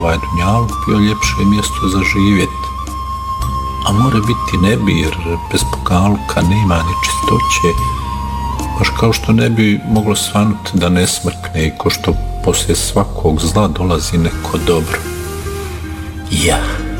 dunjaluk bio ljepše mjesto za živjeti. A mora biti ne bi, jer bez pokaluka nema ni čistoće, baš kao što ne bi moglo svanuti da ne smrkne i ko što poslije svakog zla dolazi neko dobro. Ja.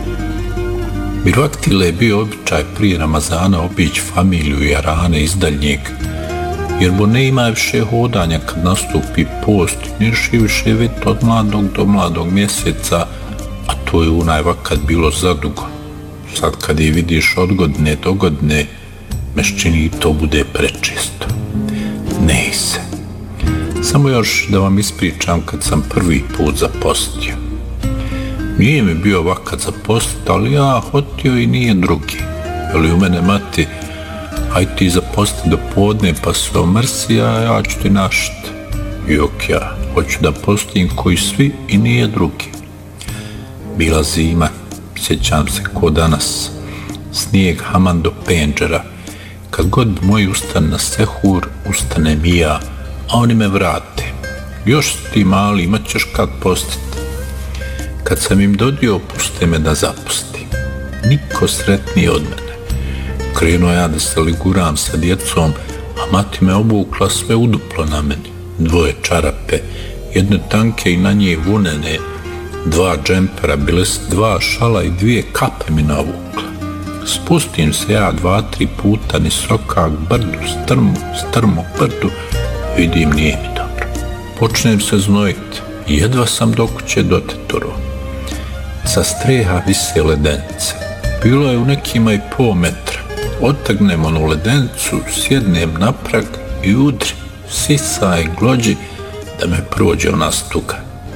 Mirvaktile je bio običaj prije Ramazana obići familiju i Jarane iz daljnjeg, jer bo ne ima više hodanja kad nastupi post, nirši više vidjeti od mladog do mladog mjeseca, a to je onaj vakat bilo zadugo. Sad kad je vidiš od godine do godine, meščini to bude prečesto. Ne se. Samo još da vam ispričam kad sam prvi put zapostio. Nije mi bio vakat za post, ali ja hotio i nije drugi. Ali u mene mati, aj ti zaposti do podne pa se omrsi, a ja ću ti našit. Jok ja, hoću da postim koji svi i nije drugi. Bila zima, sjećam se ko danas, snijeg haman do penđera. Kad god moj ustan na sehur, ustanem i ja, a oni me vrate. Još ti mali, imat ćeš kad postiti. Kad sam im dodio, puste me da zapustim. Niko sretniji od mene. Krenuo ja da se liguram sa djecom, a mati me obukla sve uduplo na meni. 2 čarape, 1 tanke i na njih vunene, 2 džempera, bile su 2 šala i 2 kape mi navukla. Spustim se ja 2-3 puta ni sokak brdu, strmo brdu, vidim nije mi dobro. Počnem se znojiti, jedva sam do kuće doteturo. Sa streha vise ledence. Bilo je u nekima i pol metra. Otrgnem onu ledencu, sjednem na prag i udri, sisa i glođi da me prođe ona stuga.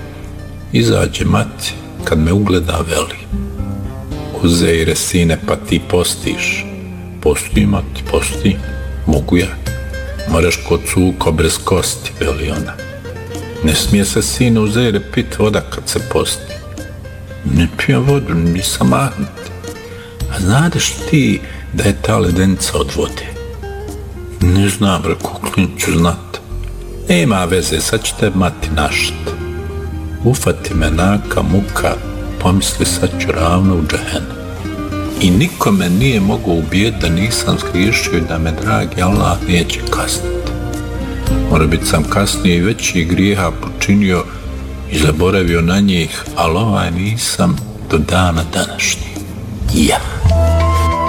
Izađe mati, kad me ugleda veli: Uzeire sine, pa ti postiš. Postim, mati, postim. Mogu ja. Moraš kod cuko bez kosti, veli ona. Ne smije se sine Uzeire pit voda kad se posti. Ne pijem vodu, nisam mahnut. A znadeš ti da je ta ledenca od vode? Ne znam, reko, klin ću znat. Nema veze, sad će te mati našt. Ufati me naka muka, pomisli sad ću ravno u džehennem. I nikome nije mogao ubijeti da nisam zgriješio i da me dragi Allah neće kazniti. Mora biti sam kasnije i veći grijeha počinio i zaboravio na njih, ali ovaj nisam do dana današnjih. Ja.